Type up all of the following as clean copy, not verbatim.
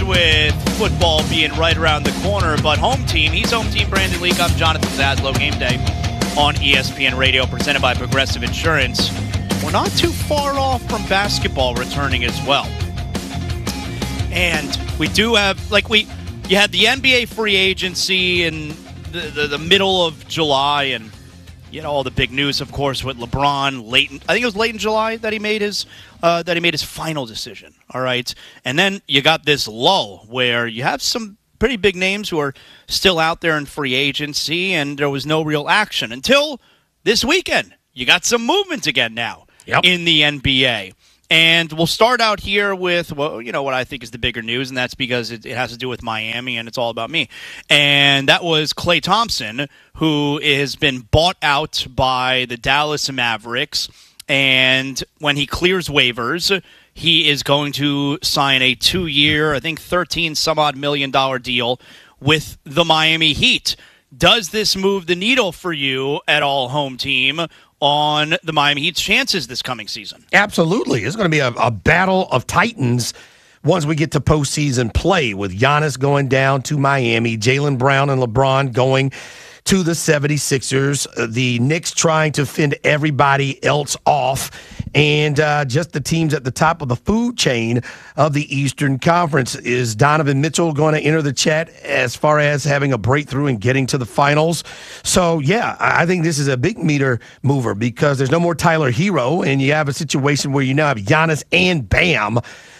with football being right around the corner, but he's home team Brandon Leak. I'm Jonathan Zaslow. Game day on ESPN Radio, presented by Progressive Insurance. We're not too far off from basketball returning as well. And we do have, you had the NBA free agency in the middle of July, and all the big news, of course, with LeBron I think it was late in July that he made his final decision. All right, and then you got this lull where you have some pretty big names who are still out there in free agency, and there was no real action until this weekend. You got some movement again now in the NBA. And we'll start out here with, what I think is the bigger news, and that's because it has to do with Miami, and it's all about me. And that was Klay Thompson, who has been bought out by the Dallas Mavericks. And when he clears waivers, he is going to sign a 2-year, I think $13-some-odd million deal with the Miami Heat. Does this move the needle for you at all, home team, on the Miami Heat's chances this coming season? Absolutely. It's going to be a battle of titans once we get to postseason play, with Giannis going down to Miami, Jaylen Brown and LeBron going to the 76ers, the Knicks trying to fend everybody else off, and just the teams at the top of the food chain of the Eastern Conference. Is Donovan Mitchell going to enter the chat as far as having a breakthrough and getting to the finals? So, yeah, I think this is a big meter mover because there's no more Tyler Hero, and you have a situation where you now have Giannis and Bam.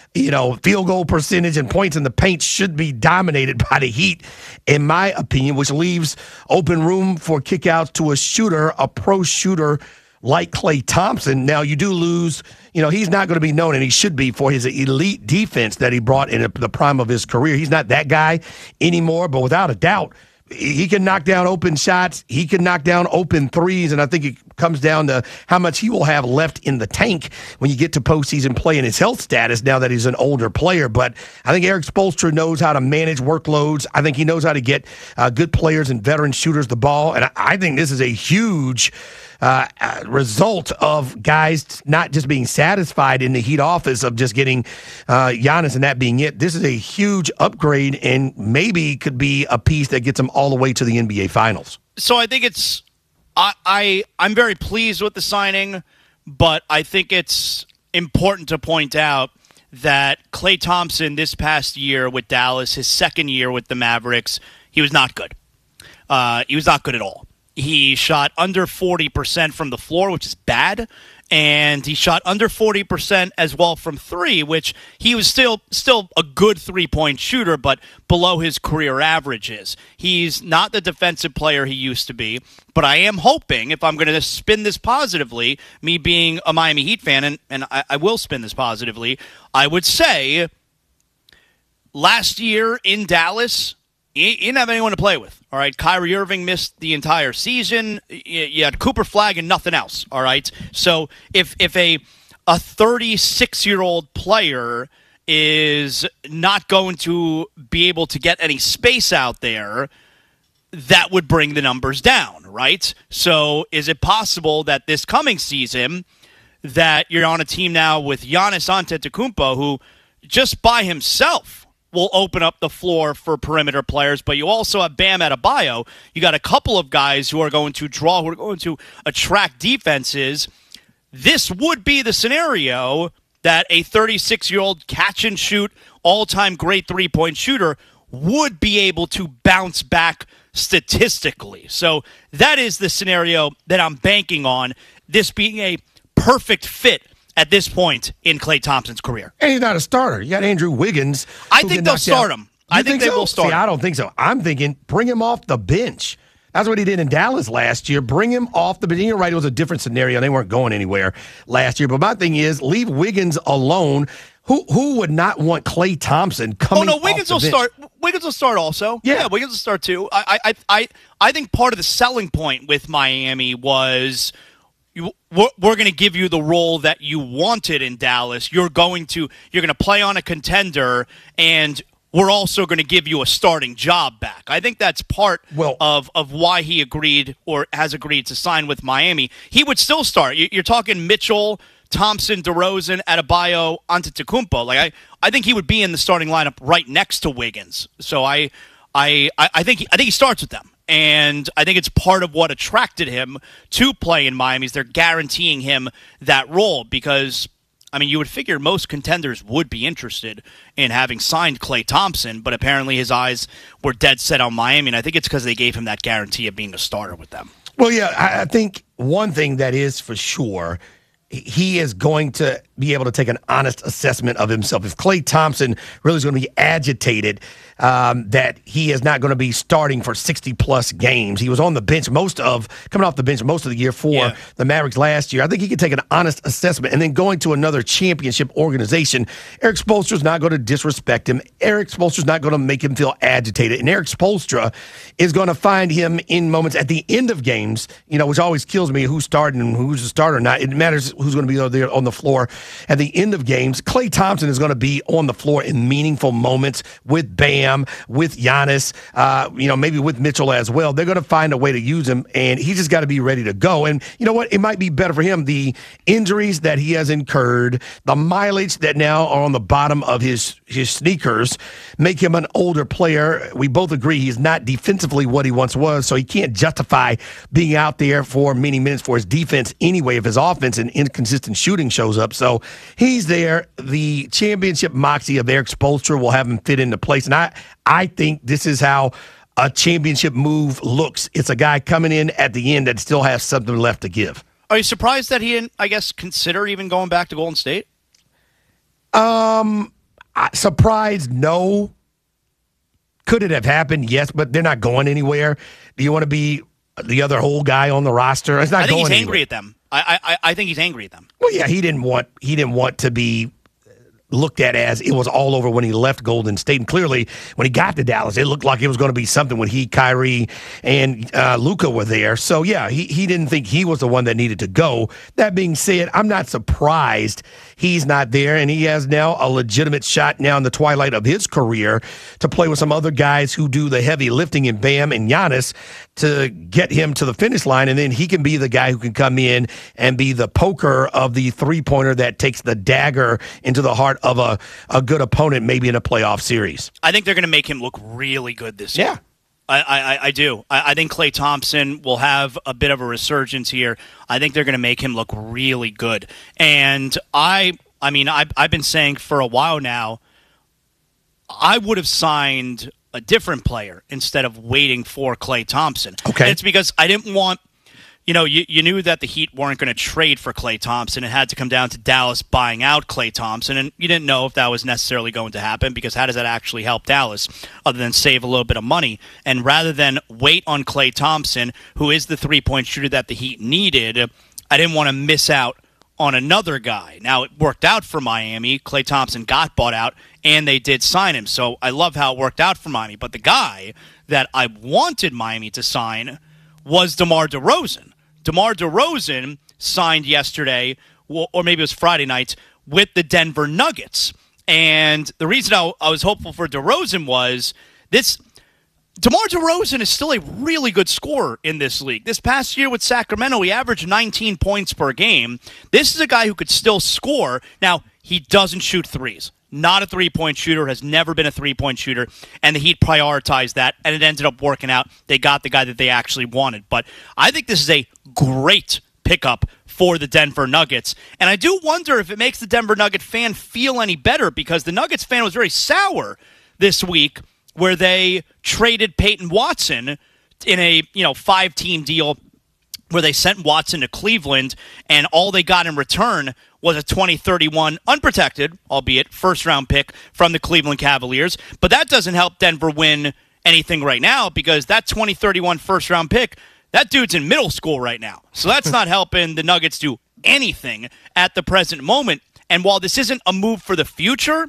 Field goal percentage and points in the paint should be dominated by the Heat, in my opinion, which leaves open room for kickouts to a pro shooter like Klay Thompson. Now, you do lose, he's not going to be known, and he should be, for his elite defense that he brought in the prime of his career. He's not that guy anymore, but without a doubt, he can knock down open shots. He can knock down open threes, and I think it comes down to how much he will have left in the tank when you get to postseason play and his health status now that he's an older player. But I think Eric Spoelstra knows how to manage workloads. I think he knows how to get good players and veteran shooters the ball, and I think this is a huge result of guys not just being satisfied in the Heat office of just getting Giannis and that being it. This is a huge upgrade and maybe could be a piece that gets them all the way to the NBA Finals. So I think I'm very pleased with the signing, but I think it's important to point out that Klay Thompson this past year with Dallas, his second year with the Mavericks, he was not good. He was not good at all. He shot under 40% from the floor, which is bad, and he shot under 40% as well from three, which he was still a good three-point shooter, but below his career averages. He's not the defensive player he used to be, but I am hoping, if I'm going to spin this positively, me being a Miami Heat fan, and I will spin this positively, I would say last year in Dallas, he didn't have anyone to play with, all right? Kyrie Irving missed the entire season. You had Cooper Flagg and nothing else, all right? So if a 36-year-old player is not going to be able to get any space out there, that would bring the numbers down, right? So is it possible that this coming season that you're on a team now with Giannis Antetokounmpo, who just by himself will open up the floor for perimeter players, but you also have Bam Adebayo. You got a couple of guys who are going to attract defenses. This would be the scenario that a 36-year-old catch-and-shoot, all-time great three-point shooter would be able to bounce back statistically. So that is the scenario that I'm banking on, this being a perfect fit at this point in Klay Thompson's career. And he's not a starter. You got Andrew Wiggins. I think they'll start him. I think they will start him. I don't think so. I'm thinking bring him off the bench. That's what he did in Dallas last year. Bring him off the bench. You're right, it was a different scenario. They weren't going anywhere last year. But my thing is, leave Wiggins alone. Who would not want Klay Thompson coming off the bench? Wiggins will start also. Yeah, Wiggins will start too. I think part of the selling point with Miami was we're going to give you the role that you wanted in Dallas. You're going to play on a contender, and we're also going to give you a starting job back. I think that's part of why he agreed or has agreed to sign with Miami. He would still start. You're talking Mitchell, Thompson, DeRozan, Adebayo, Antetokounmpo. Like I think he would be in the starting lineup right next to Wiggins. So I think he starts with them. And I think it's part of what attracted him to play in Miami is they're guaranteeing him that role because, I mean, you would figure most contenders would be interested in having signed Klay Thompson, but apparently his eyes were dead set on Miami, and I think it's because they gave him that guarantee of being a starter with them. Well, yeah, I think one thing that is for sure, he is going to be able to take an honest assessment of himself. If Klay Thompson really is going to be agitated that he is not going to be starting for 60-plus games. He was on the bench coming off the bench most of the year for the Mavericks last year. I think he can take an honest assessment. And then going to another championship organization, Eric Spoelstra's not going to disrespect him. Eric Spoelstra's not going to make him feel agitated. And Eric Spoelstra is going to find him in moments at the end of games, which always kills me, who's starting and who's the starter or not. It matters who's going to be there on the floor at the end of games. Klay Thompson is going to be on the floor in meaningful moments with Bam, with Giannis, maybe with Mitchell as well. They're going to find a way to use him, and he just got to be ready to go. And you know what? It might be better for him. The injuries that he has incurred, the mileage that now are on the bottom of his sneakers, make him an older player. We both agree he's not defensively what he once was, so he can't justify being out there for many minutes for his defense anyway if his offense and inconsistent shooting shows up. So he's there. The championship moxie of Eric Spoelstra will have him fit into place. And I think this is how a championship move looks. It's a guy coming in at the end that still has something left to give. Are you surprised that he didn't, consider even going back to Golden State? Surprised, no. Could it have happened? Yes, but they're not going anywhere. Do you want to be the other whole guy on the roster? It's not. I think going he's angry anywhere. at them. I think he's angry at them. Well, yeah, he didn't want to be looked at as it was all over when he left Golden State. And clearly, when he got to Dallas, it looked like it was going to be something when Kyrie, and Luka were there. So, yeah, he didn't think he was the one that needed to go. That being said, I'm not surprised he's not there, and he has now a legitimate shot now in the twilight of his career to play with some other guys who do the heavy lifting in Bam and Giannis to get him to the finish line, and then he can be the guy who can come in and be the poker of the three-pointer that takes the dagger into the heart of a good opponent, maybe in a playoff series. I think they're going to make him look really good this year. Yeah. I do. I think Klay Thompson will have a bit of a resurgence here. I think they're going to make him look really good. And I've been saying for a while now, I would have signed a different player instead of waiting for Klay Thompson. Okay. And it's because I didn't want, you knew that the Heat weren't going to trade for Klay Thompson. It had to come down to Dallas buying out Klay Thompson, and you didn't know if that was necessarily going to happen because how does that actually help Dallas other than save a little bit of money? And rather than wait on Klay Thompson, who is the three-point shooter that the Heat needed, I didn't want to miss out on another guy. Now, it worked out for Miami. Klay Thompson got bought out, and they did sign him. So I love how it worked out for Miami. But the guy that I wanted Miami to sign was DeMar DeRozan. DeMar DeRozan signed yesterday, or maybe it was Friday night, with the Denver Nuggets. And the reason I was hopeful for DeRozan was this. DeMar DeRozan is still a really good scorer in this league. This past year with Sacramento, he averaged 19 points per game. This is a guy who could still score. Now, he doesn't shoot threes. Not a three-point shooter, has never been a three-point shooter, and the Heat prioritized that, and it ended up working out. They got the guy that they actually wanted. But I think this is a great pickup for the Denver Nuggets. And I do wonder if it makes the Denver Nugget fan feel any better, because the Nuggets fan was very sour this week where they traded Peyton Watson in a 5-team deal where they sent Watson to Cleveland, and all they got in return was a 2031 unprotected, albeit first-round pick from the Cleveland Cavaliers. But that doesn't help Denver win anything right now, because that 2031 first-round pick, that dude's in middle school right now. So that's not helping the Nuggets do anything at the present moment. And while this isn't a move for the future,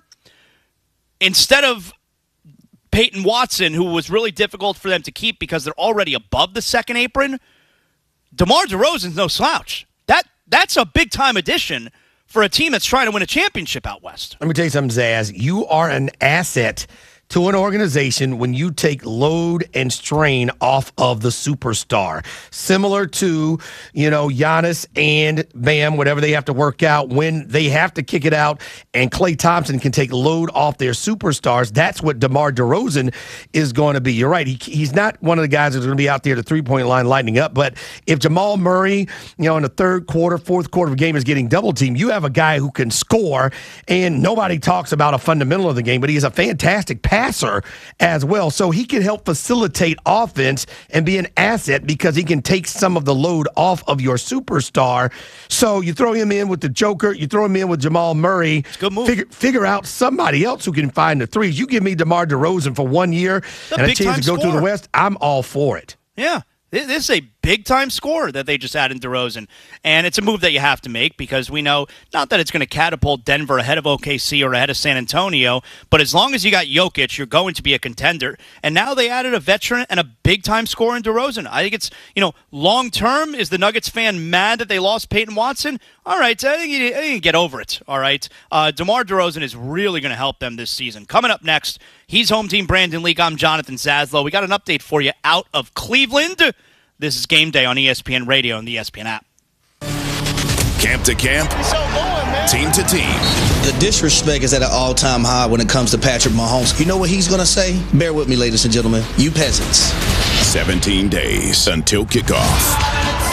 instead of Peyton Watson, who was really difficult for them to keep because they're already above the second apron, DeMar DeRozan's no slouch. That's a big-time addition for a team that's trying to win a championship out west. Let me tell you something, Zaz. You are an asset to an organization when you take load and strain off of the superstar. Similar to, Giannis and Bam, whatever they have to work out, when they have to kick it out and Klay Thompson can take load off their superstars, that's what DeMar DeRozan is going to be. You're right. He's not one of the guys that's going to be out there at the three-point line lighting up, but if Jamal Murray, in the third quarter, fourth quarter of a game is getting double-teamed, you have a guy who can score, and nobody talks about a fundamental of the game, but he is a fantastic passer as well. So he can help facilitate offense and be an asset because he can take some of the load off of your superstar. So you throw him in with the Joker, you throw him in with Jamal Murray. It's a good move. Figure out somebody else who can find the threes. You give me DeMar DeRozan for 1 year and a chance to go through the West, I'm all for it. Yeah. This is a big-time scorer that they just added in DeRozan, and it's a move that you have to make because we know not that it's going to catapult Denver ahead of OKC or ahead of San Antonio, but as long as you got Jokic, you're going to be a contender. And now they added a veteran and a big-time scorer in DeRozan. I think it's, long-term, is the Nuggets fan mad that they lost Peyton Watson? All right, I think you can get over it, all right? DeMar DeRozan is really going to help them this season. Coming up next, he's Home Team Brandon League. I'm Jonathan Zaslow. We got an update for you out of Cleveland. This is Game Day on ESPN Radio and the ESPN app. Camp to camp, team to team. The disrespect is at an all-time high when it comes to Patrick Mahomes. You know what he's going to say? Bear with me, ladies and gentlemen. You peasants. 17 days until kickoff.